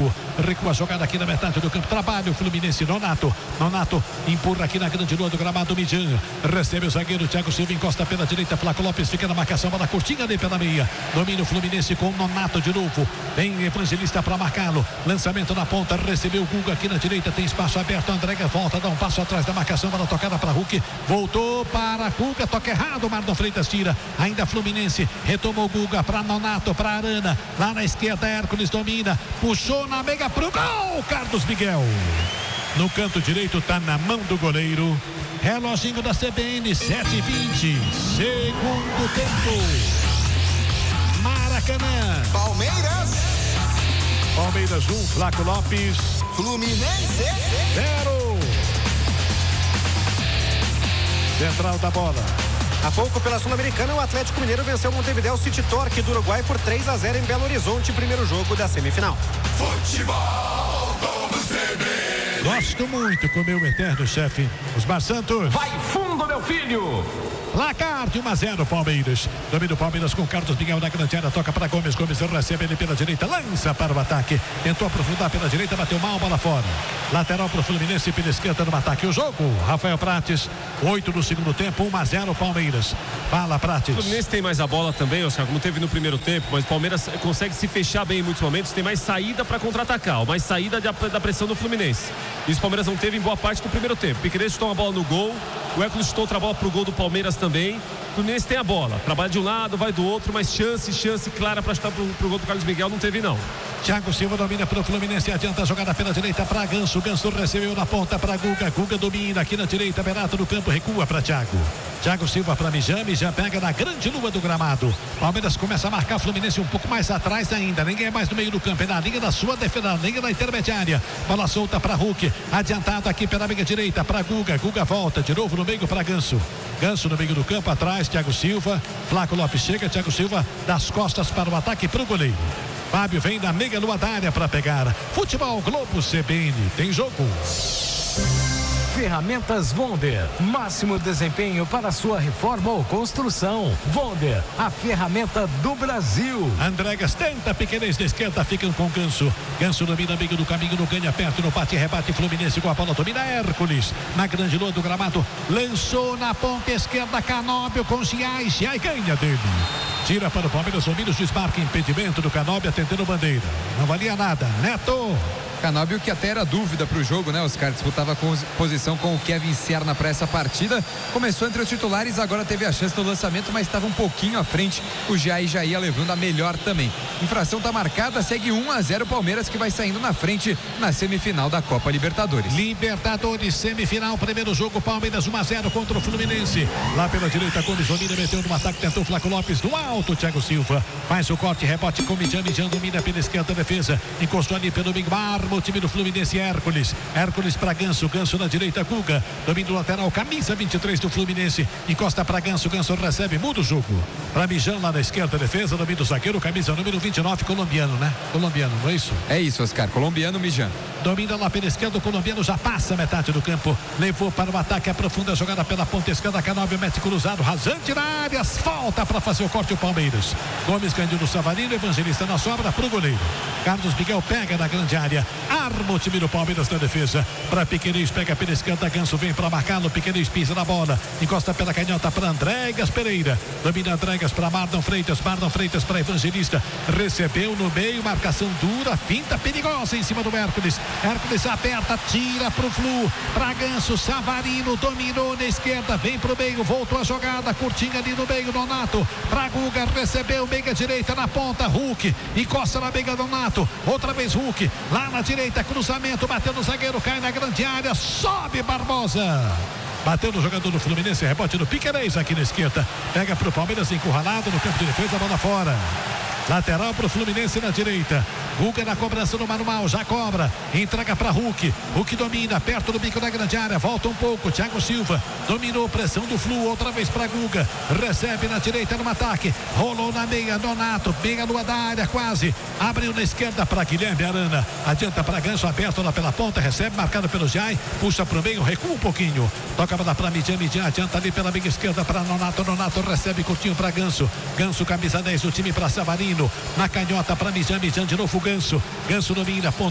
Thiago. Recua a jogada aqui na metade do campo. Trabalha o Fluminense. Nonato empurra aqui na grande lua do gramado. Mijan recebe o zagueiro Thiago Silva. Encosta pela direita. Flaco Lopes fica na marcação. Bola curtinha ali pela meia. Domina o Fluminense com o Nonato de novo. Vem Evangelista para marcá-lo. Lançamento na ponta. Recebeu o Guga aqui na direita. Tem espaço aberto. Andréga volta. Dá um passo atrás da marcação. Bola tocada para Hulk. Voltou para Guga. Toca errado. Marlon Freitas tira. Ainda Fluminense. Retomou Guga para Nonato. Para Arana. Lá na esquerda. Hércules domina. Puxou na meiga pro gol. Carlos Miguel. No canto direito tá na mão do goleiro. Reloginho da CBN, 7h20. Segundo tempo. Maracanã. Palmeiras 1, Flaco Lopes. Fluminense 0. Central da bola. Há pouco, pela Sul-Americana, o Atlético Mineiro venceu o Montevideo City Torque do Uruguai por 3-0 em Belo Horizonte, primeiro jogo da semifinal. Futebol do CBN. Gosto muito com meu eterno chefe, Osmar Santos. Vai fundo, meu filho! Placar de 1-0 Palmeiras. Domina o Palmeiras com Carlos Miguel na grande área. Toca para Gomes. Gomes recebe ele pela direita. Lança para o ataque. Tentou aprofundar pela direita. Bateu mal, bola fora. Lateral para o Fluminense pela esquerda no ataque. O jogo, Rafael Prates. 8 do segundo tempo. 1-0 Palmeiras. Fala, Prates. O Fluminense tem mais a bola também, Oscar, como teve no primeiro tempo. Mas o Palmeiras consegue se fechar bem em muitos momentos. Tem mais saída para contra-atacar. Mais saída da pressão do Fluminense. Isso o Palmeiras não teve em boa parte do primeiro tempo. Piquerez chutou uma bola no gol. O Hércules chutou outra bola pro gol do Palmeiras também. O Fluminense tem a bola, trabalha de um lado, vai do outro, mas chance clara para chutar pro gol do Carlos Miguel não teve não. Thiago Silva domina para o Fluminense, adianta a jogada pela direita para Ganso. Ganso recebeu na ponta para Guga. Guga domina aqui na direita, Berato no campo, recua para Thiago. Thiago Silva para Mijan pega na grande lua do gramado. Palmeiras começa a marcar, Fluminense um pouco mais atrás ainda. Ninguém é mais no meio do campo, é na linha da sua defesa, na linha da intermediária. Bola solta para Hulk, adiantado aqui pela meia direita para Guga. Guga volta de novo no meio para Ganso. Ganso no meio do campo, atrás, Thiago Silva. Flaco Lopes chega, Thiago Silva das costas para o ataque para o goleiro. Fábio vem na meia lua da área para pegar. Futebol Globo CBN, tem jogo. Ferramentas Wonder, máximo desempenho para sua reforma ou construção. Wonder, a ferramenta do Brasil. Andrégas tenta, Piquerez da esquerda, ficam com Ganso. Ganso domina meio do caminho, no ganha perto, no bate, rebate, Fluminense com a bola, domina Hércules. Na grande lua do gramado, lançou na ponta esquerda, Canóbio com Giai ganha dele. Tira para o Palmeiras, Domingos desmarca, impedimento do Canóbio, tentando bandeira. Não valia nada, Neto. Canóbio que até era dúvida para o jogo, né? Os caras disputavam posição com o Kevin Serna para essa partida. Começou entre os titulares, agora teve a chance no lançamento, mas estava um pouquinho à frente. O Jair já ia levando a melhor também. Infração está marcada, segue 1-0 Palmeiras, que vai saindo na frente na semifinal da Copa Libertadores. Libertadores, semifinal, primeiro jogo, Palmeiras 1-0 contra o Fluminense. Lá pela direita, Gomes domina, meteu no ataque, tentou o Flaco Lopes do alto, Thiago Silva. Faz o corte, rebote com Mijan domina pela esquerda, defesa. Encostou ali pelo Migmar. O time do Fluminense, Hércules para Ganso na direita, Guga, domina o lateral, camisa 23 do Fluminense, encosta para Ganso recebe, muda o jogo, para Mijan lá na esquerda, defesa, domina o zagueiro, camisa número 29, colombiano, né? Colombiano, não é isso? É isso, Oscar, colombiano, Mijan. Domina lá pela esquerda, o colombiano já passa metade do campo, levou para o ataque, aprofunda a jogada pela ponta esquerda, Canóbio mete cruzado, rasante na área, falta para fazer o corte o Palmeiras. Gomes ganhou do Savarino, Evangelista na sobra pro goleiro. Carlos Miguel pega na grande área, arma o time do Palmeiras na defesa, para Piquerez, pega pela esquerda, Ganso vem para marcá-lo, Piquerez pisa na bola, encosta pela canhota para Andrégas Pereira, domina Andrégas para Marlon Freitas para Evangelista, recebeu no meio, marcação dura, finta perigosa em cima do Hércules aperta, tira pro Flu, para Ganso, Savarino dominou na esquerda, vem pro meio, voltou a jogada, curtinha ali no meio, Nonato, para Guga, recebeu, meia direita na ponta, Hulk, encosta na meia do Nonato, outra vez Hulk, lá na direita, cruzamento, bateu no zagueiro, cai na grande área, sobe Barbosa. Bateu no jogador do Fluminense, rebote do Piquerez aqui na esquerda. Pega pro Palmeiras, encurralado no campo de defesa, bola fora. Lateral pro Fluminense na direita. Guga na cobrança no manual, já cobra. Entrega para Hulk. Hulk domina, perto do bico da grande área. Volta um pouco, Thiago Silva. Dominou, pressão do Flu, outra vez para Guga. Recebe na direita no ataque. Rolou na meia, Nonato. Meia lua da área, quase. Abriu na esquerda para Guilherme Arana. Adianta para Ganso, aberto lá pela ponta. Recebe, marcado pelo Jai. Puxa pro meio, recua um pouquinho. Toca para Mijan, adianta ali pela meia esquerda para Nonato. Nonato recebe curtinho para Ganso. Ganso, camisa 10 do time para Savarino. Na canhota para Mijan de novo Ganso domina, ponta